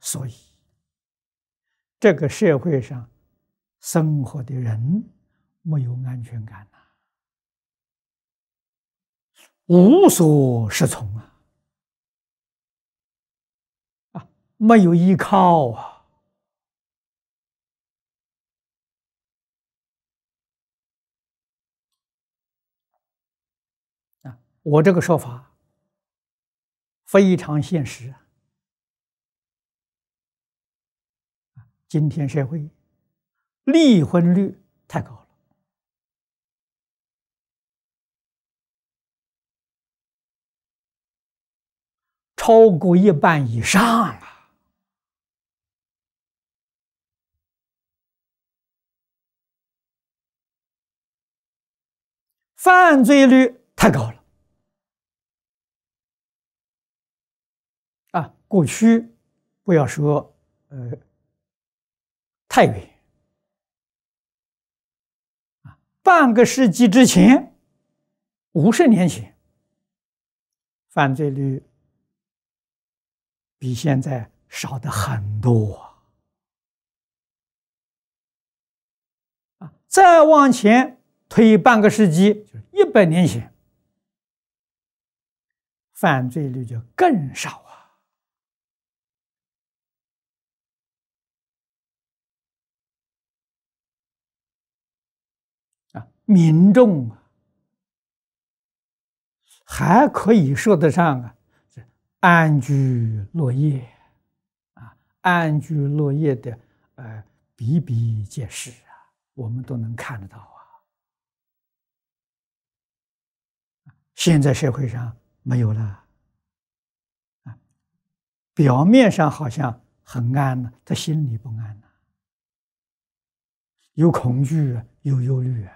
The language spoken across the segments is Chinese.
所以这个社会上生活的人没有安全感呐，无所适从没有依靠我这个说法非常现实今天社会离婚率太高了，超过一半以上犯罪率太高了过去不要说太远半个世纪之前，50年前，犯罪率比现在少得很多再往前推半个世纪，就是100年前，犯罪率就更少民众还可以说得上安居乐业安居乐业的比比皆是我们都能看得到现在社会上没有了表面上好像很安了，他心里不安有恐惧有忧虑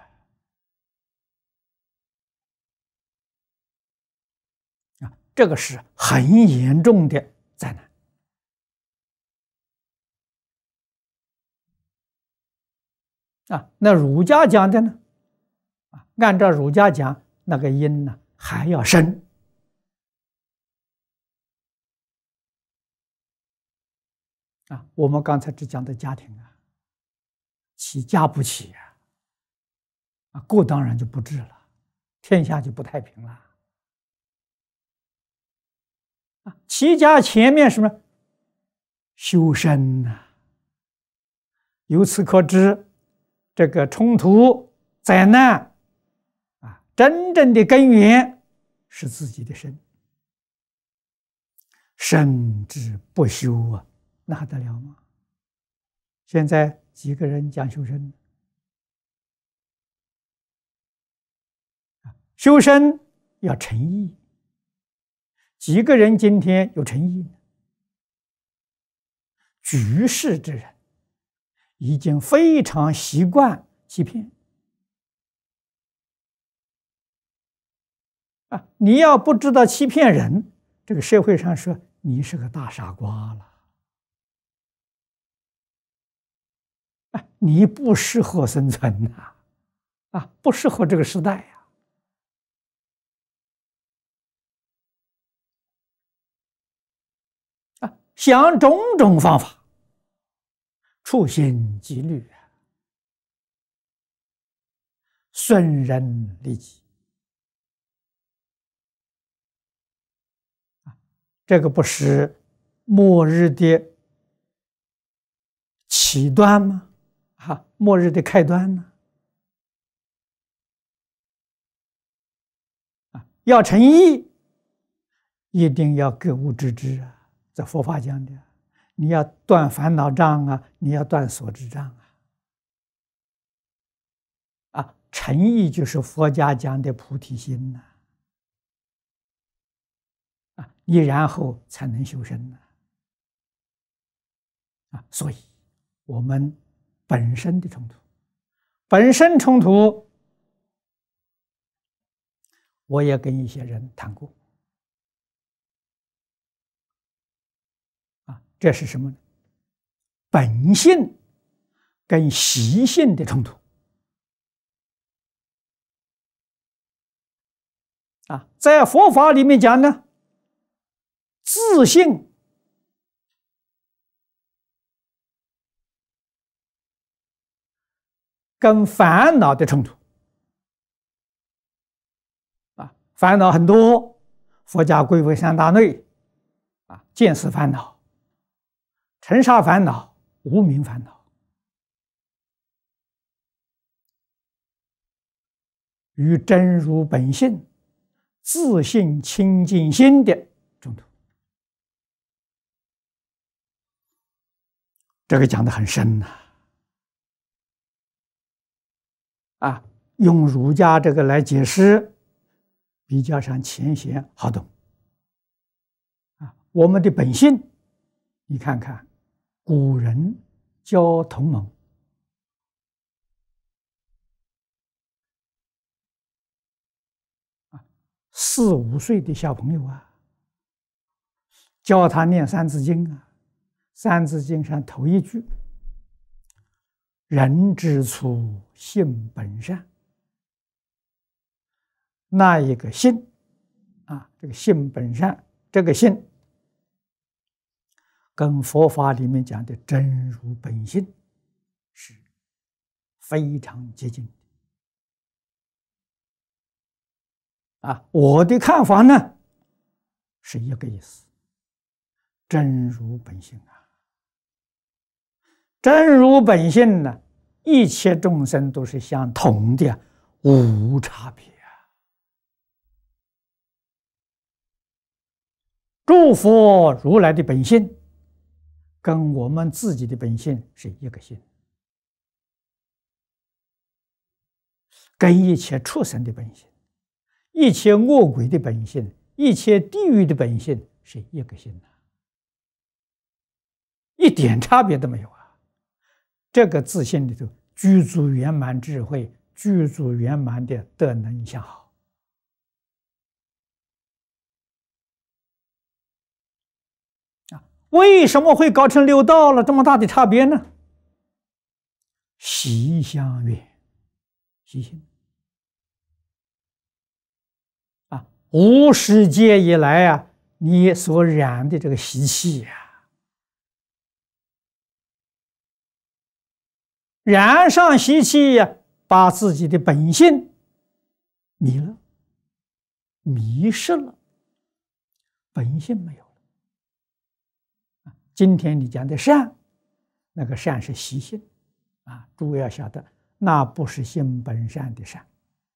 这个是很严重的灾难那儒家讲的呢按照儒家讲，那个因呢还要深我们刚才只讲的家庭起家不起过当然就不治了，天下就不太平了起家前面什么修身由此可知，这个冲突灾难真正的根源是自己的身，身之不修那还得了吗？现在几个人讲修身？修身要诚意，几个人今天有诚意呢？居士之人已经非常习惯欺骗你要不知道欺骗人，这个社会上说你是个大傻瓜了你不适合生存不适合这个时代想种种方法处心积虑损人利己这个不是末日的起端吗？末日的开端呢？要诚意，一定要格物致知这佛法讲的，你要断烦恼障你要断所知障诚意就是佛家讲的菩提心你然后才能修身所以我们本身的冲突，本身冲突，我也跟一些人谈过这是什么呢？本性跟习性的冲突在佛法里面讲呢，自性跟烦恼的冲突啊，烦恼很多，佛家归为三大类啊：见思烦恼、尘沙烦恼、无明烦恼。与真如本性、自性清净心的冲突，这个讲得很深呐。啊，用儒家这个来解释，比较上浅显好懂。啊，我们的本性，你看看，古人教同盟。4、5岁的小朋友啊，教他念《三字经》啊，《三字经》上头一句：“人之初，性本善。”那一个性啊，这个性本善，这个性跟佛法里面讲的真如本性是非常接近的。啊，我的看法呢，是一个意思，真如本性啊，真如本性呢，一切众生都是相同的，无差别啊。诸佛如来的本性，跟我们自己的本性是一个性，跟一切畜生的本性、一切恶鬼的本性、一切地狱的本性是一个性的，一点差别都没有啊！这个自信里头具足圆满智慧，具足圆满的德能相好啊！为什么会搞成六道了？这么大的差别呢？习相远，习性。无始劫以来啊，你所染的这个习气呀，染上习气呀，把自己的本性迷了、迷失了，本性没有了。今天你讲的善，那个善是习性啊，诸位要晓得，那不是性本善的善。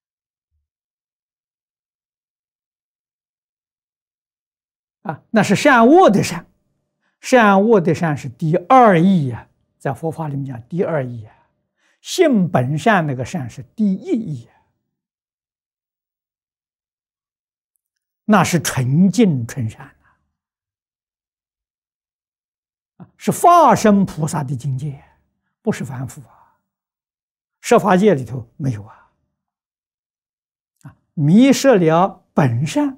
啊，那是善恶的善，善恶的善是第二义呀，在佛法里面讲第二义啊，性本善那个善是第一义啊，那是纯净纯善啊，是化身菩萨的境界，不是凡夫啊，十法界里头没有啊，迷失了本善。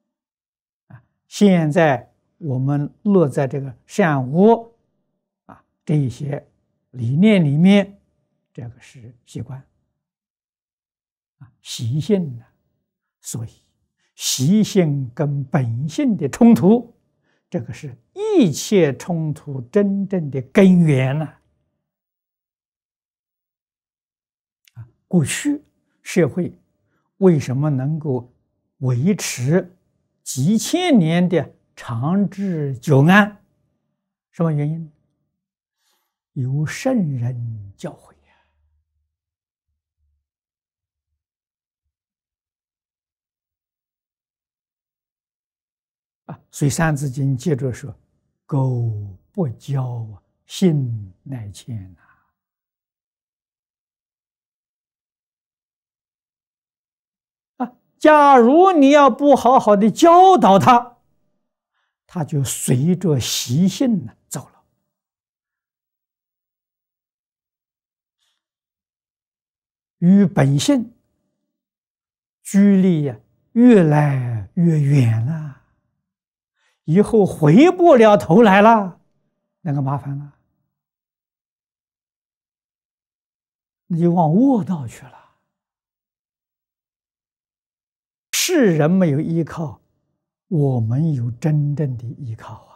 现在我们落在这个善恶啊这一些理念里面，这个是习惯啊习性呢，所以习性跟本性的冲突，这个是一切冲突真正的根源呢。啊，过去社会为什么能够维持几千年的长治久安？什么原因？有圣人教诲啊！所以《三字经》接着说：“苟不教，性乃迁呐。”假如你要不好好的教导他，他就随着习性走了。与本性距离越来越远了，以后回不了头来了，那个麻烦了，那就往恶道去了。世人没有依靠，我们有真正的依靠啊。